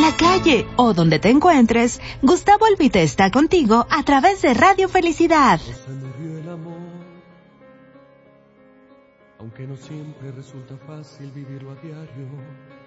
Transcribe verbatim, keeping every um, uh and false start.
la calle o donde te encuentres, Gustavo Albite está contigo a través de Radio Felicidad. Se murió el amor, aunque no siempre resulta fácil vivirlo a diario.